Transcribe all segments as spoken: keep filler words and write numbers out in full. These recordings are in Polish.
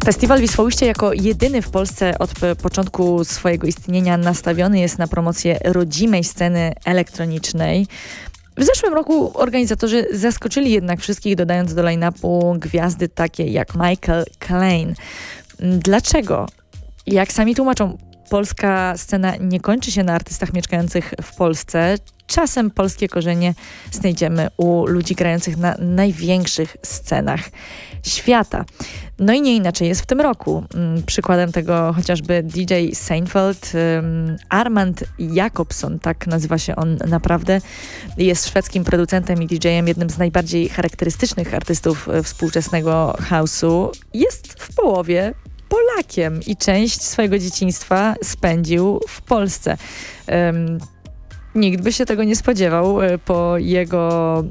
Festiwal Wisłoujście jako jedyny w Polsce od początku swojego istnienia nastawiony jest na promocję rodzimej sceny elektronicznej. W zeszłym roku organizatorzy zaskoczyli jednak wszystkich, dodając do line-upu gwiazdy takie jak Michael Klein. Dlaczego? Jak sami tłumaczą, polska scena nie kończy się na artystach mieszkających w Polsce. Czasem polskie korzenie znajdziemy u ludzi grających na największych scenach świata. No i nie inaczej jest w tym roku. Przykładem tego chociażby D J Seinfeld, Armand Jakobson, tak nazywa się on naprawdę, jest szwedzkim producentem i D J-em, jednym z najbardziej charakterystycznych artystów współczesnego house'u. Jest w połowie Polakiem i część swojego dzieciństwa spędził w Polsce. Um, nikt by się tego nie spodziewał po jego um,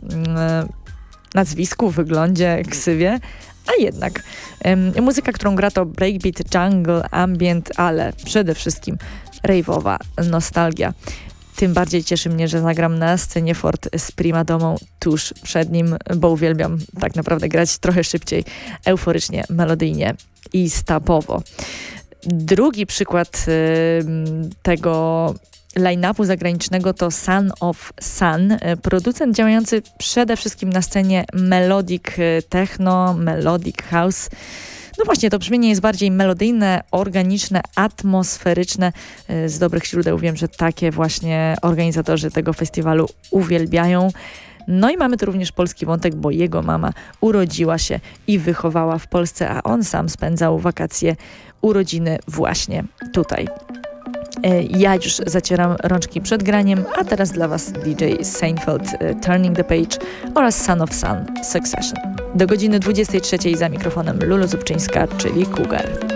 nazwisku, wyglądzie, ksywie, a jednak um, muzyka, którą gra, to breakbeat, jungle, ambient, ale przede wszystkim rave'owa nostalgia. Tym bardziej cieszy mnie, że zagram na scenie Ford z Primadomą tuż przed nim, bo uwielbiam tak naprawdę grać trochę szybciej, euforycznie, melodyjnie i stapowo. Drugi przykład y, tego line-upu zagranicznego to Son of Sun, producent działający przede wszystkim na scenie melodic techno, melodic house. No właśnie, to brzmienie jest bardziej melodyjne, organiczne, atmosferyczne. Z dobrych źródeł wiem, że takie właśnie organizatorzy tego festiwalu uwielbiają. No i mamy tu również polski wątek, bo jego mama urodziła się i wychowała w Polsce, a on sam spędzał wakacje, urodziny właśnie tutaj. Ja już zacieram rączki przed graniem, a teraz dla Was D J Seinfeld, Turning the Page oraz Son of Sun, Succession. Do godziny dwudziestej trzeciej za mikrofonem Lulu Zubczyńska, czyli Cougar.